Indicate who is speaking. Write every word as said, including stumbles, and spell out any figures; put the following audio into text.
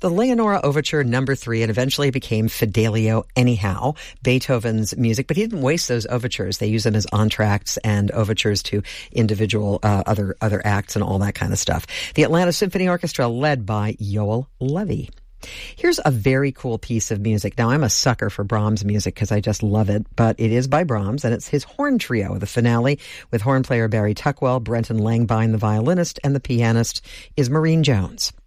Speaker 1: the Leonora Overture number three, and eventually became Fidelio anyhow, Beethoven's music, but he didn't waste those overtures. They use them as entr'actes and overtures to individual uh, other other acts and all that kind of stuff. The Atlanta Symphony Orchestra, led by Yoel Levy. Here's a very cool piece of music. Now, I'm a sucker for Brahms music because I just love it, but it is by Brahms, and it's his horn trio, the finale, with horn player Barry Tuckwell, Brenton Langbine, the violinist, and the pianist is Maureen Jones.